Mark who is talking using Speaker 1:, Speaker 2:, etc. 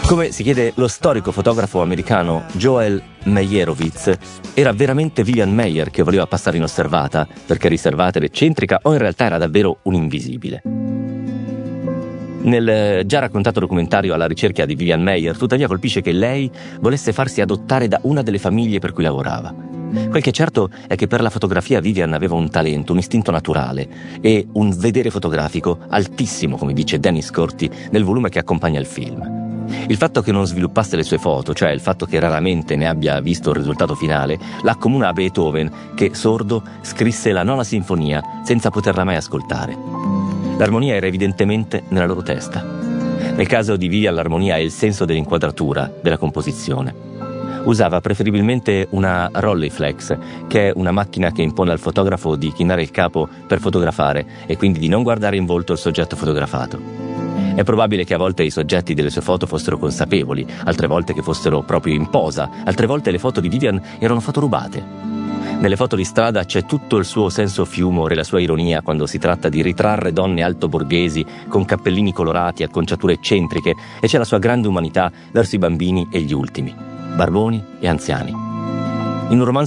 Speaker 1: Come si chiede lo storico fotografo americano Joel Meyerowitz, era veramente Vivian Maier che voleva passare inosservata perché riservata ed eccentrica, o in realtà era davvero un invisibile? Nel già raccontato documentario Alla ricerca di Vivian Maier, tuttavia, colpisce che lei volesse farsi adottare da una delle famiglie per cui lavorava. Quel che è certo è che per la fotografia Vivian aveva un talento, un istinto naturale e un vedere fotografico altissimo, come dice Dennis Corti nel volume che accompagna il film. Il fatto che non sviluppasse le sue foto, cioè il fatto che raramente ne abbia visto il risultato finale, l'accomuna a Beethoven, che, sordo, scrisse la Nona Sinfonia senza poterla mai ascoltare. L'armonia era evidentemente nella loro testa. Nel caso di Vivian l'armonia è il senso dell'inquadratura, della composizione. Usava preferibilmente una Rolleiflex, che è una macchina che impone al fotografo di chinare il capo per fotografare e quindi di non guardare in volto il soggetto fotografato. È probabile che a volte i soggetti delle sue foto fossero consapevoli, altre volte che fossero proprio in posa, altre volte le foto di Vivian erano fotorubate. Nelle foto di strada c'è tutto il suo senso of humor e la sua ironia quando si tratta di ritrarre donne altoborghesi con cappellini colorati, acconciature eccentriche, e c'è la sua grande umanità verso i bambini e gli ultimi, barboni e anziani. In un romanzo